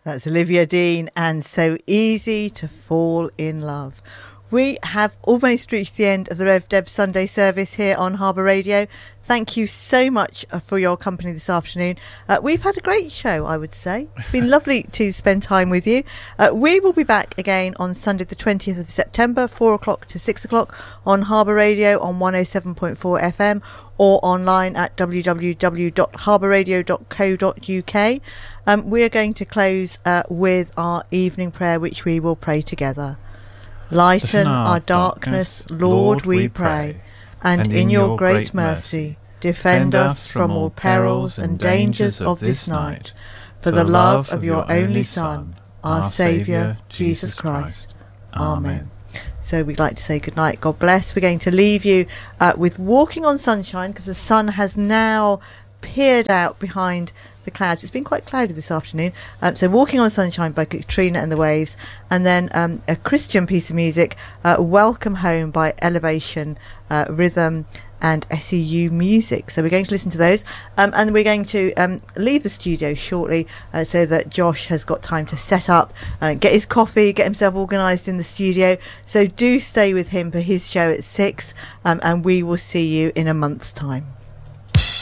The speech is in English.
That's Olivia Dean and So Easy to Fall in Love. We have almost reached the end of the Rev Deb Sunday service here on Harbour Radio. Thank you so much for your company this afternoon. We've had a great show, I would say. It's been lovely to spend time with you. We will be back again on Sunday the 20th of September, 4 o'clock to 6 o'clock on Harbour Radio on 107.4 FM or online at www.harbourradio.co.uk. We are going to close with our evening prayer, which we will pray together. Lighten our darkness, Lord, we pray, and in your great mercy, defend us from all perils and dangers of this night, for the love of your only Son, our Saviour, Jesus Christ. Amen. So we'd like to say good night. God bless. We're going to leave you with Walking on Sunshine, because the sun has now peered out behind the clouds. It's been quite cloudy this afternoon. So Walking on Sunshine by Katrina and the Waves, and then a Christian piece of music, Welcome Home by Elevation Rhythm and SEU Music. So we're going to listen to those, and we're going to leave the studio shortly so that Josh has got time to set up, get his coffee, get himself organised in the studio. So do stay with him for his show at 6, and we will see you in a month's time.